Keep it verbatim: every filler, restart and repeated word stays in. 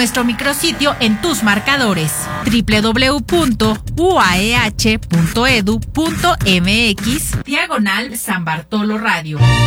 nuestro micrositio en tus marcadores doble u doble u doble u punto u a e h punto e d u punto m x diagonal San Bartolo Radio.